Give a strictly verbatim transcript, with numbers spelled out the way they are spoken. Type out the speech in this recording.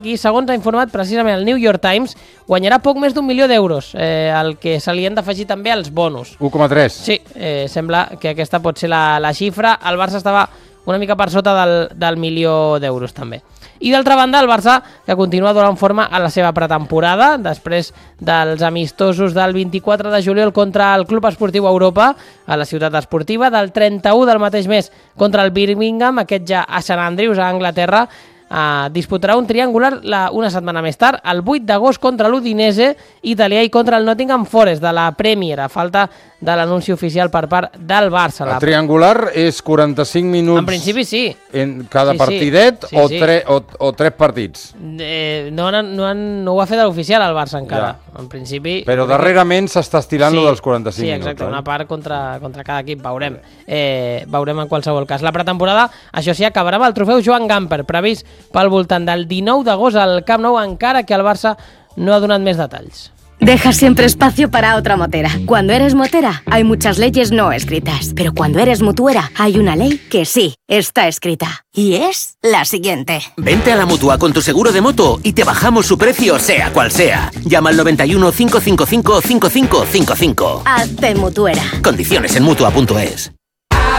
I segons ha informat precisament el New York Times, guanyarà poc més d'un milió d'euros, eh, el que se li han d'afegir també als bonus. u coma tres. Sí, eh, sembla que aquesta pot ser la, la xifra. El Barça estava una mica per sota del, del milió d'euros també. I d'altra banda, el Barça, que continua donant forma a la seva pretemporada, després dels amistosos del vint-i-quatre de juliol contra el Club Esportiu Europa, a la ciutat esportiva, del trenta-u del mateix mes contra el Birmingham, aquest ja a Sant Andrews, a Anglaterra. Uh, disputarà un triangular la, una setmana més tard, el vuit d'agost contra l'Udinese italià i contra el Nottingham Forest de la Premier, a falta de l'anunci oficial per part del Barça. El triangular és quaranta-cinc minuts... En principi sí. En cada sí, partidet sí. o, Sí, sí. tre, o, o tres partits? Eh, no, han, no, han, no ho ha fet l'oficial el Barça encara. Ja. En principi... Però darrerament s'està estilant sí, lo dels quaranta-cinc sí, minuts. exacte, eh? una part contra, contra cada equip, veurem. Eh, veurem en qualsevol cas. La pretemporada, això sí, acabarà amb el trofeu Joan Gamper, previst pel voltant del dinou d'agost al Camp Nou, encara que el Barça no ha donat més detalls. Deja siempre espacio para otra motera. Cuando eres motera, hay muchas leyes no escritas. Pero cuando eres mutuera, hay una ley que sí está escrita. Y es la siguiente. Vente a la Mutua con tu seguro de moto y te bajamos su precio, sea cual sea. Llama al noventa y uno, cinco cinco cinco, cinco cinco cinco cinco. Hazte mutuera. Condiciones en Mutua punto es.